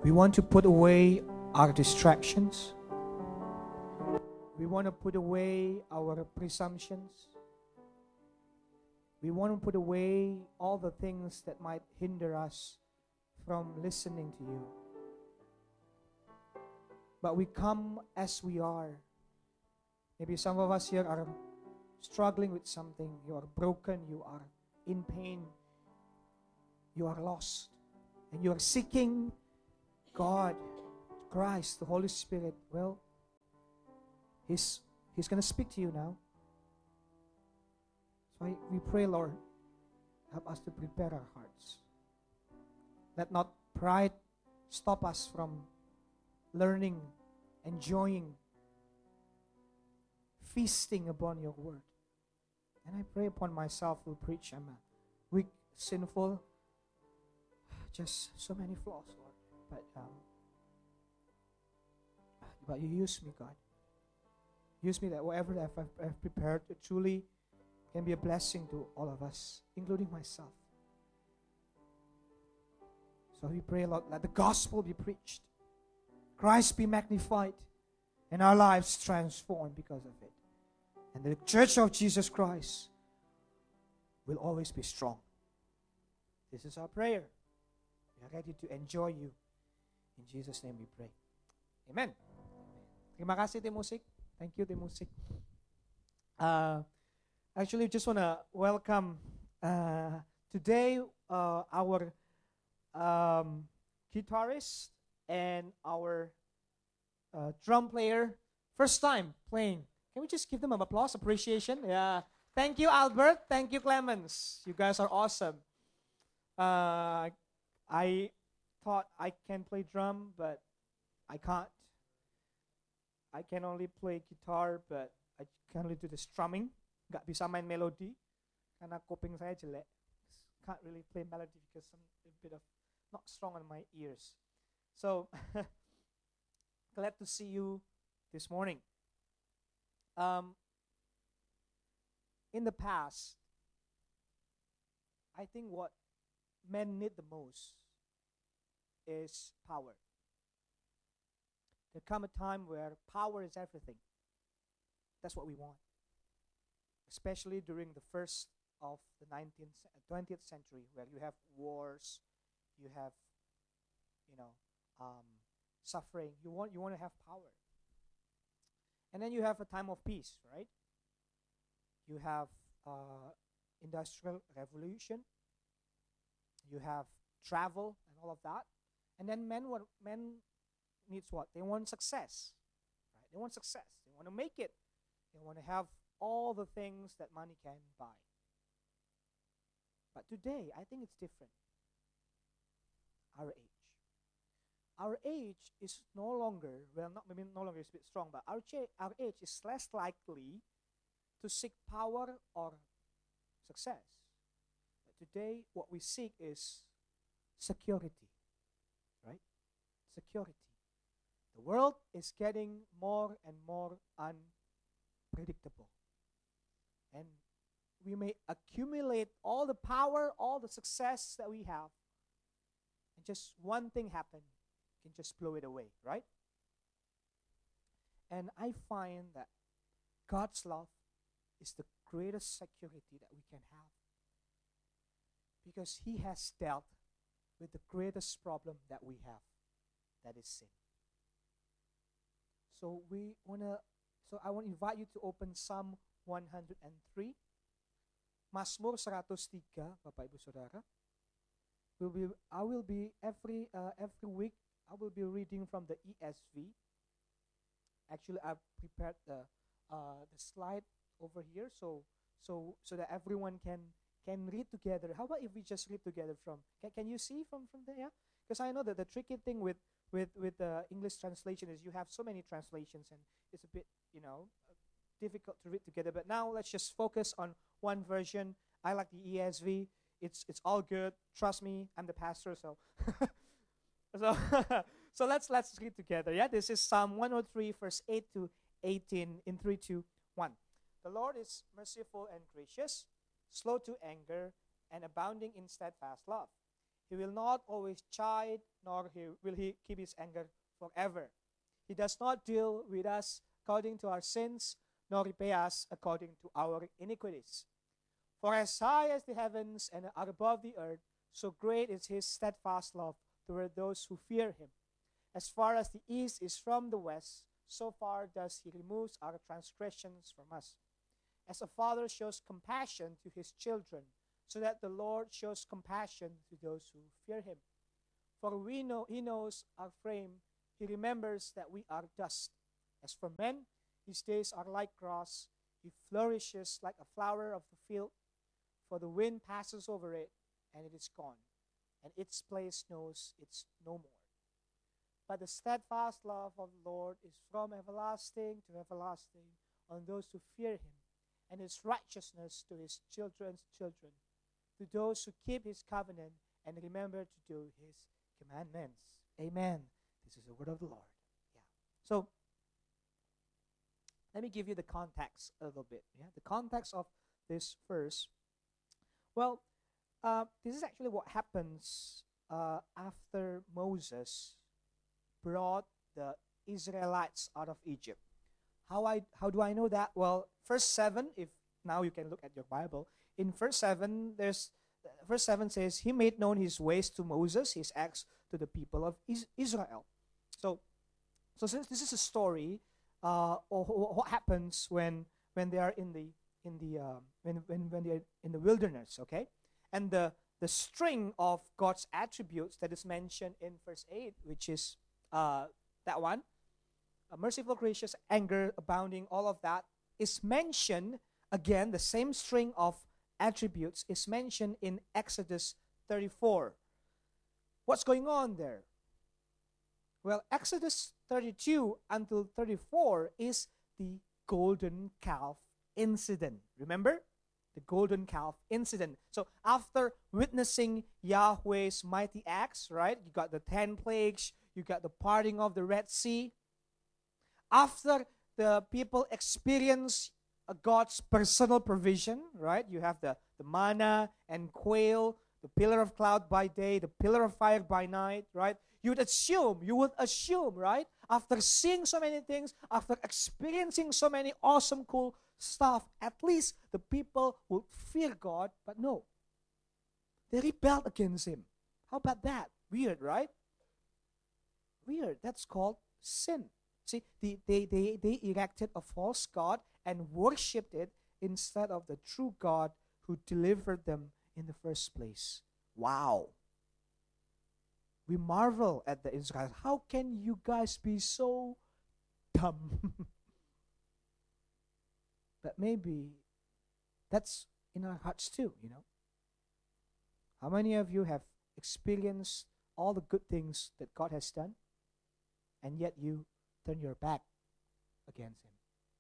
We want to put away our distractions. We want to put away our presumptions. We want to put away all the things that might hinder us from listening to you. But we come as we are. Maybe some of us here are struggling with something. You are broken. You are in pain. You are lost. And you are seeking God, Christ, the Holy Spirit. Well, He's going to speak to you now. So we pray, Lord, help us to prepare our hearts. Let not pride stop us from learning, enjoying, feasting upon your word. And I pray upon myself who preach. I'm a weak, sinful, just so many flaws, Lord. But you use me, God. Use me that whatever I've prepared to truly can be a blessing to all of us, including myself. So we pray, Lord, let the gospel be preached, Christ be magnified, and our lives transformed because of it. And the Church of Jesus Christ will always be strong. This is our prayer. We are ready to enjoy you. In Jesus' name we pray. Amen. Terima kasih, Tim Musik. Thank you, Tim Musik. Actually, just want to welcome today our guitarist and our drum player. First time playing. Can we just give them an applause, appreciation? Yeah. Thank you, Albert. Thank you, Clemens. You guys are awesome. I thought I can play drum, but I can't. I can only play guitar, but I can only do the strumming. Nggak bisa main melody karena kuping saya jelek. Can't really play melody because I'm a bit of not strong on my ears. So glad to see you this morning. In the past, I think what men need the most is power. There come a time where power is everything. That's what we want. Especially during the first of the 20th century, where you have wars, you have, suffering. You want to have power. And then you have a time of peace, right? You have industrial revolution. You have travel and all of that. And then men needs what? They want success, right? They want success. They want to make it. They want to have all the things that money can buy. But today, I think it's different. Our age is no longer, well, not maybe no longer is a bit strong, but our age is less likely to seek power or success. But today, what we seek is security, right? Security. The world is getting more and more unpredictable. And we may accumulate all the power, all the success that we have, and just one thing happen can just blow it away, right? And I find that God's love is the greatest security that we can have, because He has dealt with the greatest problem that we have, that is sin. So I want to invite you to open Psalm 103, Mazmur 103, Bapak Ibu Saudara. I will be every week I will be reading from the ESV. Actually, I've prepared the slide over here so that everyone can read together. How about if we just read together from? Can you see from there? Yeah? Because I know that the tricky thing with the English translation is you have so many translations and it's a bit difficult to read together. But now let's just focus on one version. I like the ESV. It's all good. Trust me, I'm the pastor, so so let's read together. Yeah, this is Psalm 103, verse 8 to 18 in 3, 2, 1. The Lord is merciful and gracious, slow to anger, and abounding in steadfast love. He will not always chide, nor will he keep his anger forever. He does not deal with us according to our sins, nor repay us according to our iniquities. For as high as the heavens and are above the earth, so great is his steadfast love toward those who fear him. As far as the east is from the west, so far does he remove our transgressions from us. As a father shows compassion to his children, so that the Lord shows compassion to those who fear him. For he knows our frame, he remembers that we are dust. As for men, his days are like grass, he flourishes like a flower of the field, for the wind passes over it, and it is gone, and its place knows it's no more. But the steadfast love of the Lord is from everlasting to everlasting on those who fear him, and his righteousness to his children's children, to those who keep his covenant and remember to do his commandments. Amen. This is the word of the Lord. Yeah. So, let me give you the context a little bit. Yeah, the context of this verse. Well, this is actually what happens after Moses brought the Israelites out of Egypt. How do I know that? Well, verse 7, if now you can look at your Bible. In verse 7, verse 7 says, he made known his ways to Moses, his acts to the people of Israel. So since this is a story of what happens when they are in the wilderness, okay? And the string of God's attributes that is mentioned in verse 8, which is that one, merciful, gracious, anger, abounding, all of that is mentioned again. The same string of attributes is mentioned in Exodus 34. What's going on there? Well, Exodus 32 until 34 is the golden calf incident. Remember? The golden calf incident. So after witnessing Yahweh's mighty acts, right? You got the 10 plagues, you got the parting of the Red Sea. After the people experience God's personal provision, right? You have the manna and quail, the pillar of cloud by day, the pillar of fire by night, right? You would assume, right? After seeing so many things, after experiencing so many awesome, cool stuff, at least the people would fear God, but no. They rebelled against him. How about that? Weird, right? Weird. That's called sin. See, they erected a false god and worshipped it instead of the true God who delivered them in the first place. Wow. We marvel at the Israelites. How can you guys be so dumb? But maybe that's in our hearts too, you know. How many of you have experienced all the good things that God has done, and yet you turn your back against him?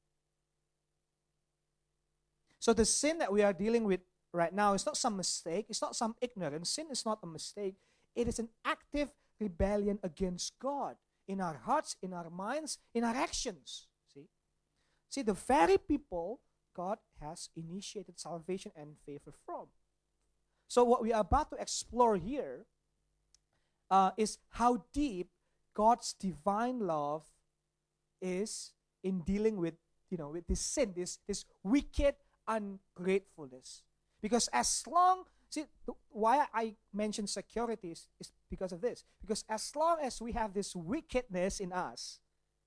So the sin that we are dealing with right now is not some mistake. It's not some ignorance. Sin is not a mistake. It is an active rebellion against God in our hearts, in our minds, in our actions. See, the very people God has initiated salvation and favor from. So what we are about to explore here is how deep God's divine love is in dealing with, with this sin, this wicked ungratefulness. Because why I mention security is because of this. Because as long as we have this wickedness in us,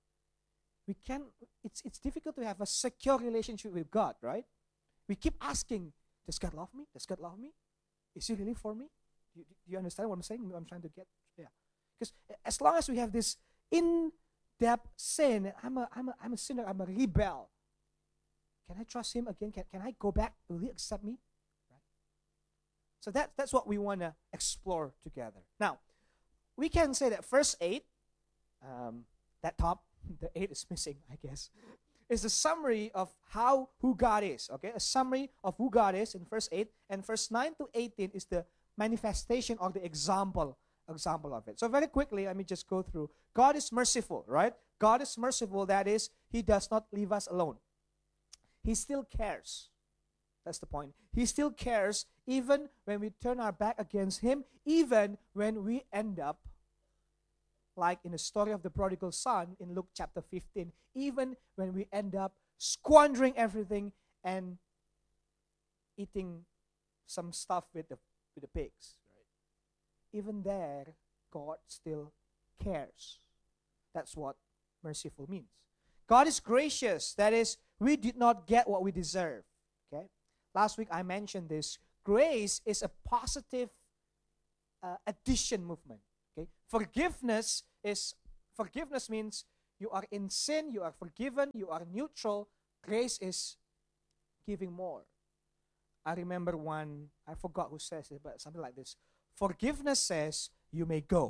it's difficult to have a secure relationship with God, right? We keep asking, does God love me? Does God love me? Is he really for me? Do you understand what I'm saying? I'm trying to get, yeah. Because as long as we have this in-depth sin, I'm a sinner, I'm a rebel. Can I trust him again? Can I go back? Will he accept me? Right? So that's what we want to explore together. Now, we can say that verse 8, that top, the 8 is missing, I guess, is a summary of who God is. Okay, a summary of who God is in verse 8, and verse 9 to 18 is the manifestation or the example of it. So very quickly, let me just go through. God is merciful, right? God is merciful. That is, he does not leave us alone. He still cares. That's the point. He still cares even when we turn our back against Him, even when we end up like in the story of the prodigal son in Luke chapter 15, even when we end up squandering everything and eating some stuff with the pigs. Right? Even there, God still cares. That's what merciful means. God is gracious. That is, we did not get what we deserve. Okay. Last week I mentioned this. Grace is a positive addition movement. Okay. Forgiveness means you are in sin, you are forgiven, you are neutral. Grace is giving more. I remember one, I forgot who says it, but something like this. Forgiveness says you may go.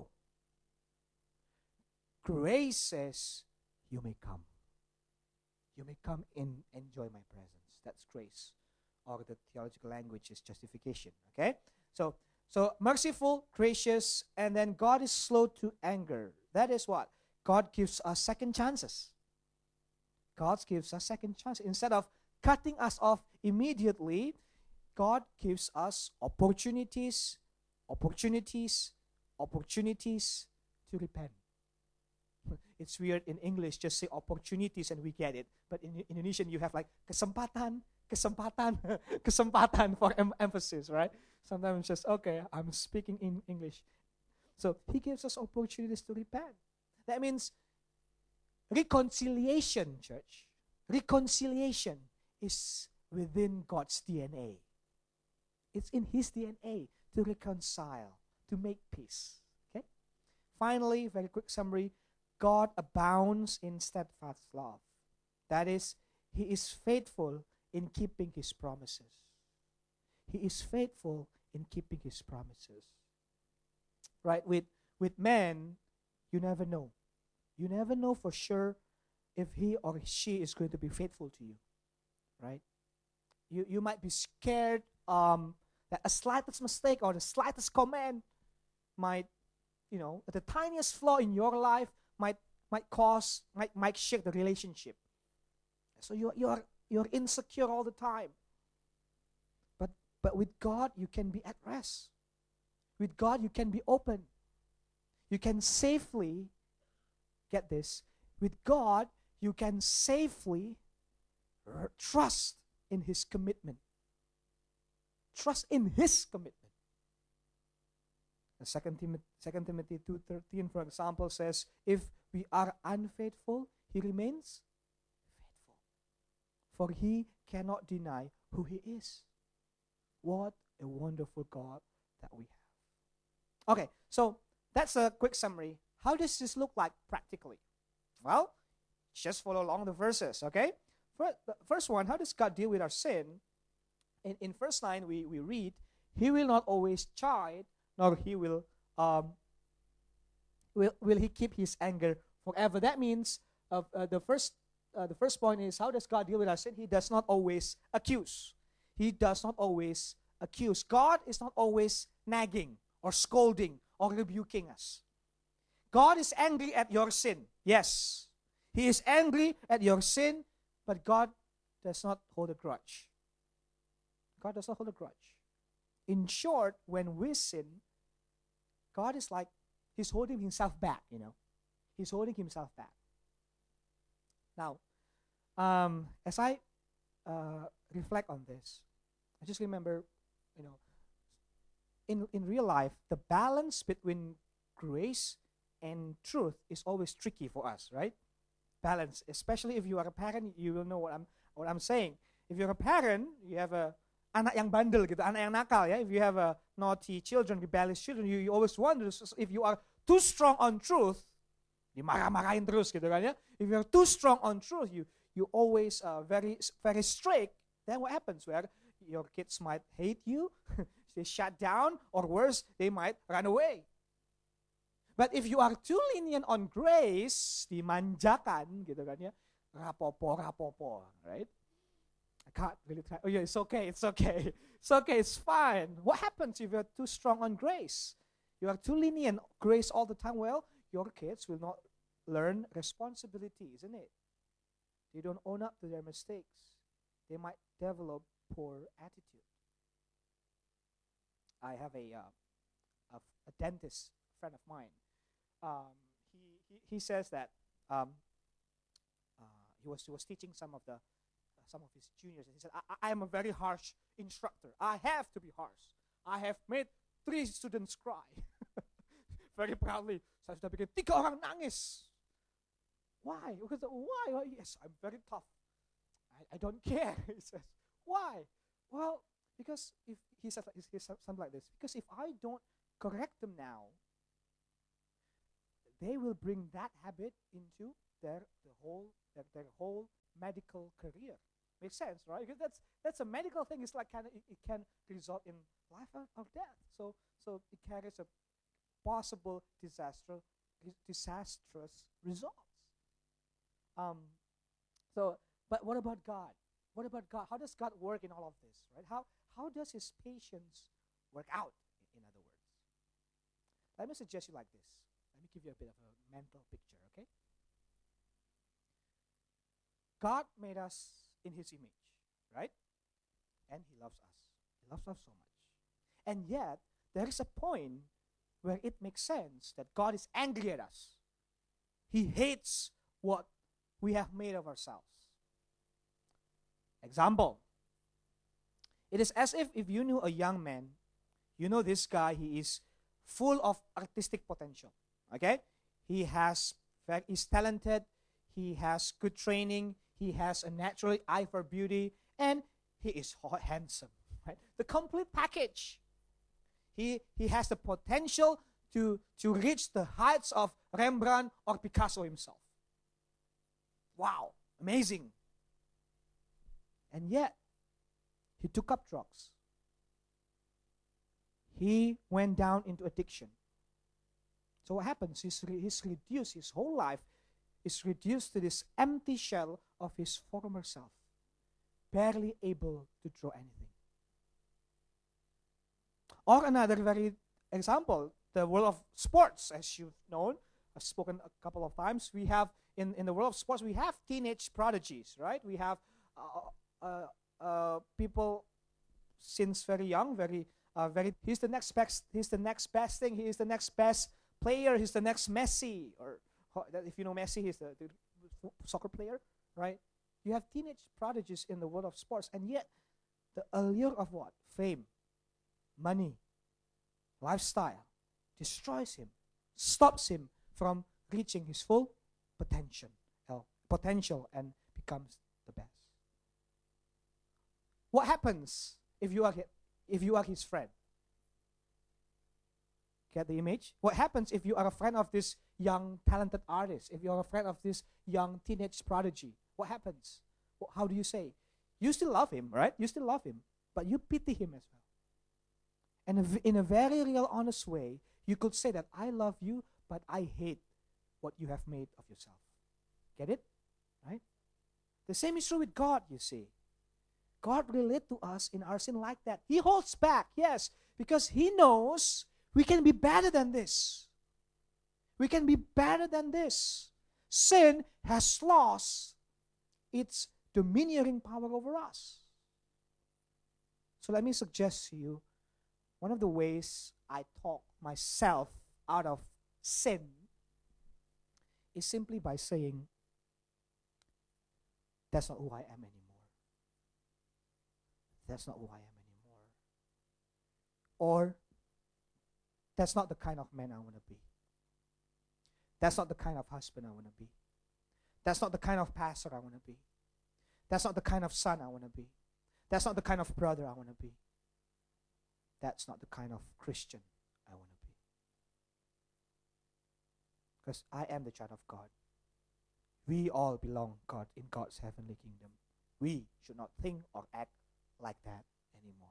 Grace says you may come. You may come and enjoy my presence. That's grace. Or the theological language is justification. Okay? So merciful, gracious, and then God is slow to anger. That is what? God gives us second chances. God gives us second chances. Instead of cutting us off immediately, God gives us opportunities to repent. It's weird in English, just say opportunities and we get it. But in Indonesian, you have like kesempatan for emphasis, right? Sometimes it's just, okay, I'm speaking in English. So He gives us opportunities to repent. That means reconciliation, church. Reconciliation is within God's DNA. It's in His DNA to reconcile, to make peace. Okay? Finally, very quick summary. God abounds in steadfast love. That is, He is faithful in keeping His promises. He is faithful in keeping His promises. Right? With men, you never know. You never know for sure if he or she is going to be faithful to you. Right? You might be scared that a slightest mistake or the slightest comment might, the tiniest flaw in your life might shake the relationship. So you're insecure all the time. But with God, you can be at rest. With God, you can be open. You can safely, get this, with God, you can safely trust in His commitment. Trust in His commitment. 2 Timothy 2:13, for example, says, if we are unfaithful, He remains faithful. For He cannot deny who He is. What a wonderful God that we have. Okay, so that's a quick summary. How does this look like practically? Well, just follow along the verses, okay? First one, how does God deal with our sin? In verse 9, we read, He will not always chide, nor He will He keep His anger forever. That means the first point is, how does God deal with our sin? He does not always accuse. He does not always accuse. God is not always nagging or scolding or rebuking us. God is angry at your sin. Yes. He is angry at your sin, but God does not hold a grudge. God does not hold a grudge. In short, when we sin, God is like, He's holding Himself back, He's holding Himself back. Now, as I reflect on this, I just remember, in real life, the balance between grace and truth is always tricky for us, right? Balance, especially if you are a parent, you will know what I'm saying. If you're a parent, you have a anak yang bandel gitu, anak yang nakal, ya. If you have a naughty children, rebellious children, you always wonder if you are too strong on truth, dimarah-marahin terus gitu kan, ya. If you are too strong on truth, you always very very strict, then what happens? Where your kids might hate you, they shut down, or worse, they might run away. But if you are too lenient on grace, dimanjakan gitu kan, ya, rapopo, right? I can't really try. Oh yeah, it's okay. It's fine. What happens if you're too strong on grace? You are too lenient grace all the time. Well, your kids will not learn responsibility, isn't it? They don't own up to their mistakes. They might develop poor attitude. I have a dentist friend of mine. He says that he was teaching some of his juniors, and he said, I am a very harsh instructor. I have to be harsh. I have made 3 students cry. Very proudly. Saya sudah bikin 3 orang nangis. Why? Because why? Yes, I'm very tough. I don't care. He says, why? Well, because if he says something like this, because if I don't correct them now, they will bring that habit into their whole medical career. Makes sense, right? Because that's a medical thing. It's like it can result in life or death. So it carries a possible disastrous results. But what about God? What about God? How does God work in all of this, right? How does His patience work out, in other words? Let me suggest you like this. Let me give you a bit of a mental picture, okay? God made us in His image, right? And He loves us. He loves us so much. And yet, there is a point where it makes sense that God is angry at us. He hates what we have made of ourselves. Example. It is as if you knew a young man, you know this guy, he is full of artistic potential. Okay? He's talented, he has good training, he has a natural eye for beauty, and he is handsome. Right? The complete package. He has the potential to reach the heights of Rembrandt or Picasso himself. Wow, amazing. And yet, he took up drugs. He went down into addiction. So what happens? He's reduced, his whole life is reduced to this empty shell of his former self, barely able to draw anything. Or another very example, the world of sports, as you've known, I've spoken a couple of times. We have, in the world of sports, we have teenage prodigies, right? We have people since very young, he's the next best thing, he is the next best player, he's the next Messi, or if you know Messi, he's the soccer player, right? You have teenage prodigies in the world of sports, and yet the allure of what? Fame, money, lifestyle destroys him, stops him from reaching his full potential and becomes the best. What happens if you are his friend? Get the image? What happens if you are a friend of this young talented artist? If you are a friend of this young teenage prodigy, what happens? How do you say? You still love him, right? You still love him, but you pity him as well. And in a very real, honest way, you could say that I love you, but I hate what you have made of yourself. Get it? Right? The same is true with God, you see. God relates to us in our sin like that. He holds back, yes, because He knows we can be better than this. We can be better than this. Sin has lost its domineering power over us. So let me suggest to you, one of the ways I talk myself out of sin is simply by saying, that's not who I am anymore. That's not who I am anymore. Or, that's not the kind of man I want to be. That's not the kind of husband I want to be. That's not the kind of pastor I want to be. That's not the kind of son I want to be. That's not the kind of brother I want to be. That's not the kind of Christian I want to be. Because I am the child of God. We all belong God in God's heavenly kingdom. We should not think or act like that anymore.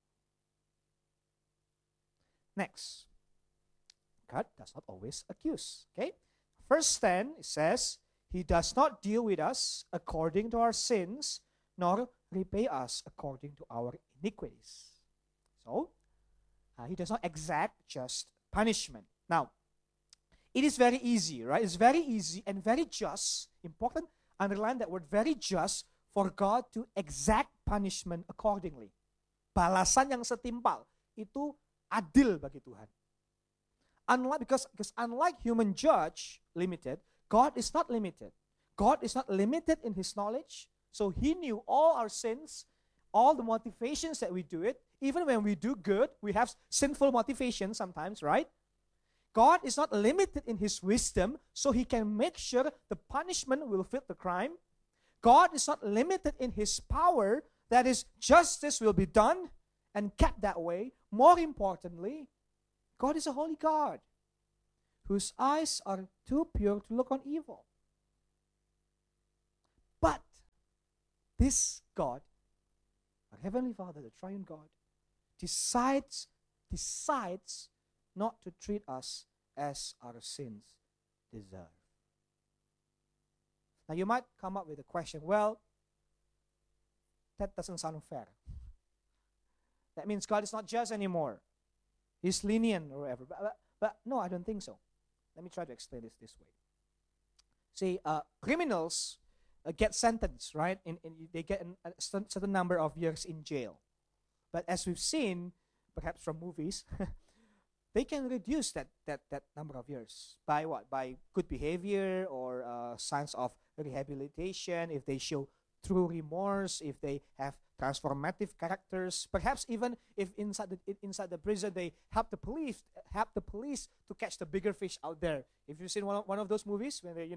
Next, God does not always accuse. Okay? Verse 10, it says, He does not deal with us according to our sins, nor repay us according to our iniquities. So, He does not exact just punishment. Now, it is very easy, right? It's very easy and very just, important, underline that word, very just, for God to exact punishment accordingly. Balasan yang setimpal itu adil bagi Tuhan. Because unlike human judge limited, God is not limited. God is not limited in His knowledge. So He knew all our sins, all the motivations that we do it. Even when we do good, we have sinful motivations sometimes, right? God is not limited in His wisdom, so He can make sure the punishment will fit the crime. God is not limited in His power, that is, justice will be done and kept that way. More importantly, God is a holy God whose eyes are too pure to look on evil. But this God, our Heavenly Father, the Triune God, decides not to treat us as our sins deserve. Now you might come up with a question, well, that doesn't sound fair. That means God is not just anymore. He's lenient or whatever. But no, I don't think so. Let me try to explain this way. See, criminals get sentenced, right? They get a certain number of years in jail. But as we've seen, perhaps from movies, they can reduce that number of years by what? By good behavior or signs of rehabilitation, if they show true remorse, if they have transformative characters, perhaps even if inside the prison they help the police to catch the bigger fish out there. If you've seen one of those movies when they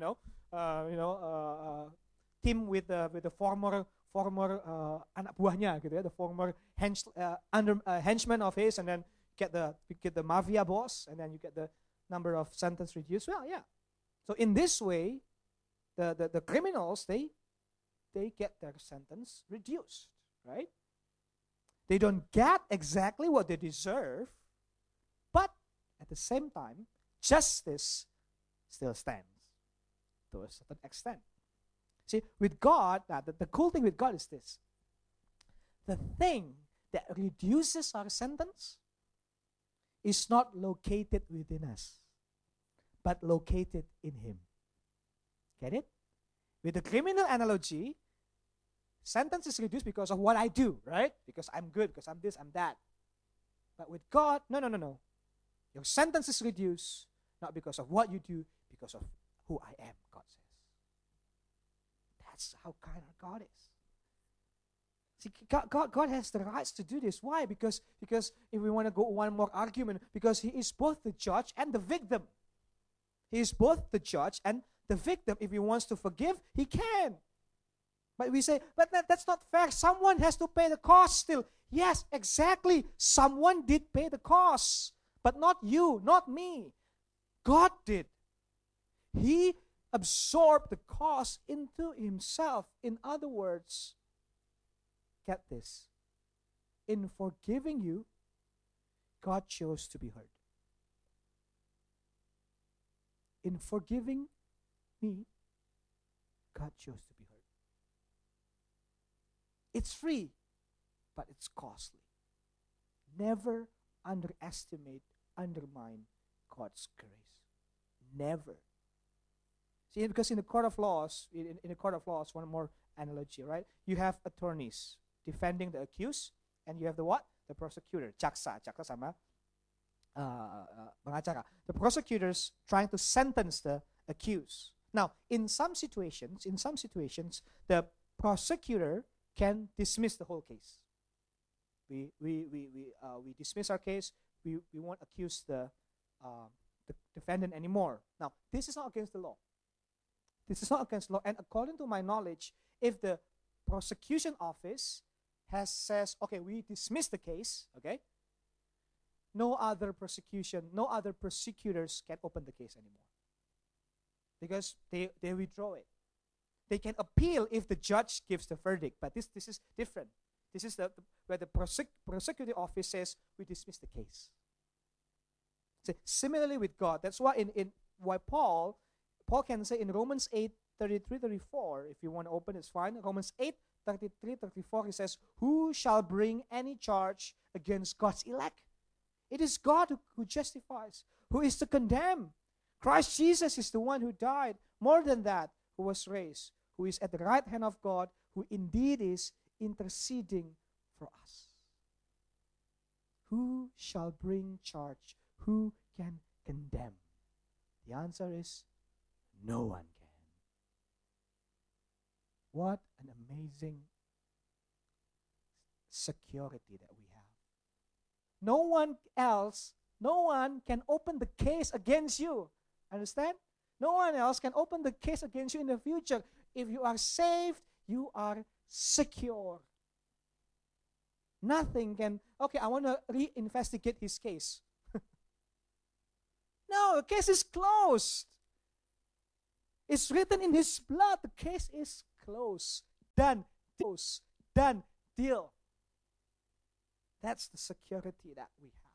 team with the former anak buahnya gitu ya, the former henchman of his, and then get the mafia boss, and then you get the number of sentence reduced. Well, yeah. So in this way, the criminals they get their sentence reduced, right? They don't get exactly what they deserve, but at the same time, justice still stands to a certain extent. See, with God, the cool thing with God is this. The thing that reduces our sentence is not located within us, but located in Him. Get it? With the criminal analogy, sentence is reduced because of what I do, right? Because I'm good, because I'm this, I'm that. But with God, no. Your sentence is reduced not because of what you do, because of who I am, God says. That's how kind our God is. See, God has the rights to do this. Why? Because if we want to go one more argument, because He is both the judge and the victim. He is both the judge and the victim. If He wants to forgive, He can. But we say, but that's not fair. Someone has to pay the cost still. Yes, exactly. Someone did pay the cost. But not you, not me. God did. He absorbed the cost into Himself. In other words, get this. In forgiving you, God chose to be hurt. In forgiving me, God chose to be hurt. It's free, but it's costly. Never undermine God's grace. Never. See, because in the court of laws, one more analogy, right? You have attorneys defending the accused, and you have the what? The prosecutor, jaksa sama pengacara. The prosecutors trying to sentence the accused. Now, in some situations, the prosecutor can dismiss the whole case. We dismiss our case. We won't accuse the defendant anymore. Now, this is not against the law. This is not against law. And according to my knowledge, if the prosecution office says, okay, we dismiss the case, okay, no other prosecutors can open the case anymore. Because they withdraw it. They can appeal if the judge gives the verdict, but this is different. This is where the prosecuting office says, we dismiss the case. So, similarly with God, that's why why Paul can say in Romans 8:33-34, if you want to open, it's fine. Romans 8:33-34, he says, who shall bring any charge against God's elect? It is God who justifies. Who is to condemn? Christ Jesus is the one who died. More than that, who was raised, who is at the right hand of God, who indeed is interceding for us. Who shall bring charge? Who can condemn? The answer is no one can. What an amazing security that we have. No one else, no one can open the case against you. Understand? No one else can open the case against you in the future. If you are saved, you are secure. Nothing can, okay, I want to reinvestigate his case. No, the case is closed. It's written in his blood. The case is closed. Done. Closed. Done. Deal. That's the security that we have.